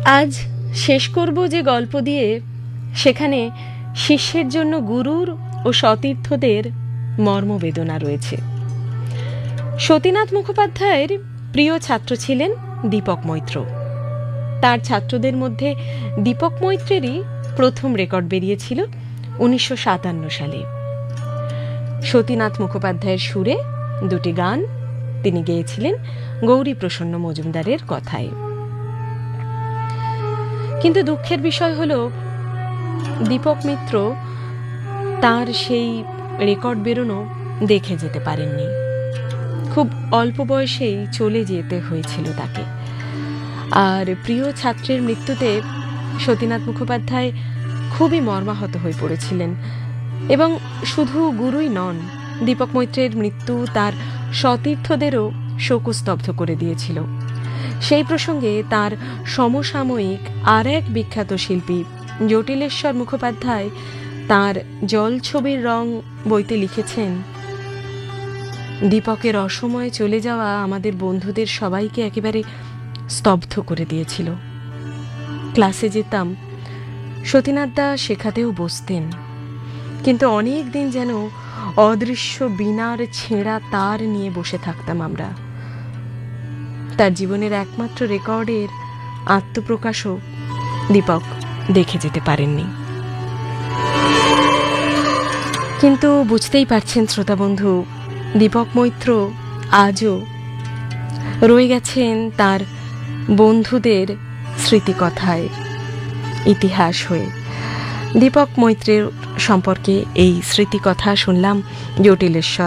আজ শেষ করব যে গল্প দিয়ে, সেখানে শিষ্যের জন্য গুরুর ও সতীর্থদের মর্মবেদনা রয়েছে। সতীনাথ মুখোপাধ্যায়ের প্রিয় ছাত্র ছিলেন দীপক মৈত্র। তার ছাত্রদের মধ্যে দীপক মৈত্রেরই প্রথম রেকর্ড বেরিয়েছিল 1957 সালে। সতীনাথ মুখোপাধ্যায়ের সুরে দুটি গান তিনি গেয়েছিলেন গৌরীপ্রসন্ন মজুমদারের কথায়। কিন্তু দুঃখের বিষয় হলো, দীপক মিত্র তার সেই রেকর্ড বেরোনো দেখে যেতে পারেননি। খুব অল্প বয়সেই চলে যেতে হয়েছিল তাকে। আর প্রিয় ছাত্রের মৃত্যুতে সতীনাথ মুখোপাধ্যায় খুবই মর্মাহত হয়ে পড়েছিলেন। এবং শুধু গুরুই নন, দীপক মৈত্রের মৃত্যু তার সতীর্থদেরও শোকস্তব্ধ করে দিয়েছিল। সেই প্রসঙ্গে তার সমসাময়িক আর এক বিখ্যাত শিল্পী জটিলেশ্বর মুখোপাধ্যায় তার জলছবির রং বইতে লিখেছেন, দীপকের অসময়ে চলে যাওয়া আমাদের বন্ধুদের সবাইকে একেবারে স্তব্ধ করে দিয়েছিল। ক্লাসে যেতাম, সতীনাথদা শেখাতেও বসতেন, কিন্তু অনেক দিন যেন অদৃশ্য বীণার ছেঁড়া তার নিয়ে বসে থাকতাম আমরা। তার জীবনের একমাত্র রেকর্ডের আত্মপ্রকাশও দীপক দেখে যেতে পারেননি। কিন্তু বুঝতেই পারছেন শ্রোতা বন্ধু, দীপক মৈত্র আজও রয়ে গেছেন তার বন্ধুদের স্মৃতিকথায়, ইতিহাস হয়ে। দীপক মৈত্রের সম্পর্কে এই স্মৃতিকথা শুনলাম জটিলেশ্বর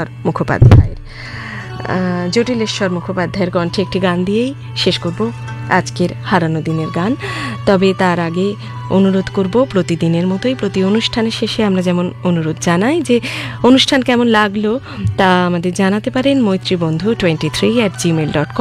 মুখোপাধ্যায়ের কণ্ঠে একটি গান দিয়েই শেষ করব আজকের হারানো দিনের গান। তবে তার আগে অনুরোধ করব, প্রতিদিনের মতোই প্রতি অনুষ্ঠানের শেষে আমরা যেমন অনুরোধ জানাই যে অনুষ্ঠান কেমন লাগলো তা আমাদের জানাতে পারেন মৈত্রীবন্ধু23@gmail.com